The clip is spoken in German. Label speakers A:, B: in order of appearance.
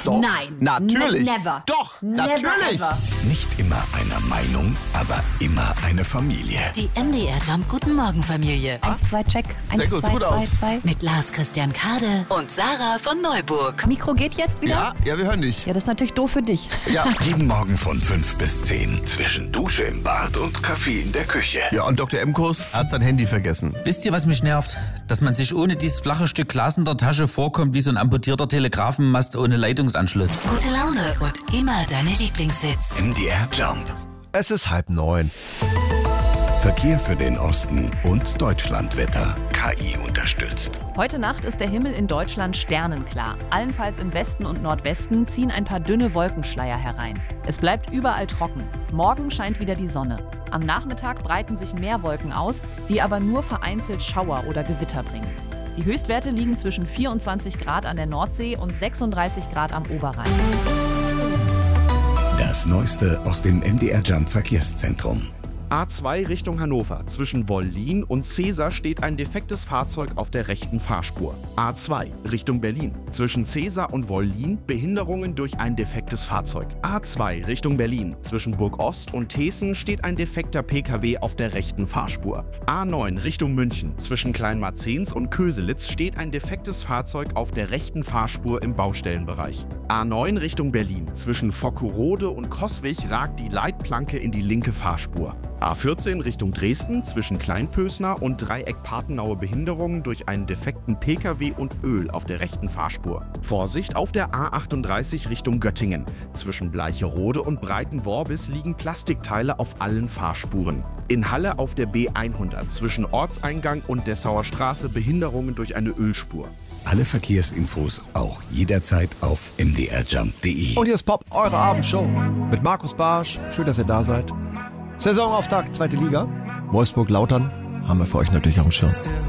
A: Doch.
B: Nein.
A: Natürlich.
B: Never.
A: Doch,
B: Never
A: natürlich.
B: ever.
C: Nicht immer einer Meinung, aber immer eine Familie.
D: Die MDR Jump Guten Morgen Familie.
B: 1, 2, check. 1,
A: gut,
B: 2,
A: gut
B: 2,
A: aus.
B: 2.
D: Mit Lars Christian Kade und Sarah von Neuburg.
B: Mikro geht jetzt wieder?
A: Ja, wir hören dich.
B: Ja, das ist natürlich doof für dich.
A: Ja.
C: Jeden Morgen von 5 bis 10. Zwischen Dusche im Bad und Kaffee in der Küche.
A: Ja, und Dr. Emkos hat sein Handy vergessen.
E: Wisst ihr, was mich nervt? Dass man sich ohne dieses flache Stück Glas in der Tasche vorkommt wie so ein amputierter Telegrafenmast ohne Leitungsanschluss.
D: Gute Laune und immer deine Lieblingssitz.
C: MDR Jump.
F: Es ist 8:30.
C: Verkehr für den Osten und Deutschlandwetter. KI unterstützt.
G: Heute Nacht ist der Himmel in Deutschland sternenklar. Allenfalls im Westen und Nordwesten ziehen ein paar dünne Wolkenschleier herein. Es bleibt überall trocken. Morgen scheint wieder die Sonne. Am Nachmittag breiten sich mehr Wolken aus, die aber nur vereinzelt Schauer oder Gewitter bringen. Die Höchstwerte liegen zwischen 24 Grad an der Nordsee und 36 Grad am Oberrhein.
C: Das Neueste aus dem MDR Jump Verkehrszentrum.
H: A2 Richtung Hannover. Zwischen Wollin und Cesar steht ein defektes Fahrzeug auf der rechten Fahrspur. A2 Richtung Berlin. Zwischen Cesar und Wollin Behinderungen durch ein defektes Fahrzeug. A2 Richtung Berlin. Zwischen Burg-Ost und Thessen steht ein defekter PKW auf der rechten Fahrspur. A9 Richtung München. Zwischen Kleinmarzens und Köselitz steht ein defektes Fahrzeug auf der rechten Fahrspur im Baustellenbereich. A9 Richtung Berlin. Zwischen Fockerode und Coswig ragt die Leitplanke in die linke Fahrspur. A14 Richtung Dresden, zwischen Kleinpösner und Dreieck-Partenaue Behinderungen durch einen defekten PKW und Öl auf der rechten Fahrspur. Vorsicht auf der A38 Richtung Göttingen. Zwischen Bleicherode und Breitenworbis liegen Plastikteile auf allen Fahrspuren. In Halle auf der B100 zwischen Ortseingang und Dessauer Straße Behinderungen durch eine Ölspur.
C: Alle Verkehrsinfos auch jederzeit auf mdrjump.de.
F: Und hier ist Pop, eure Abendshow. Mit Markus Barsch. Schön, dass ihr da seid. Saisonauftakt, 2. Liga. Wolfsburg-Lautern haben wir für euch natürlich auf dem Schirm.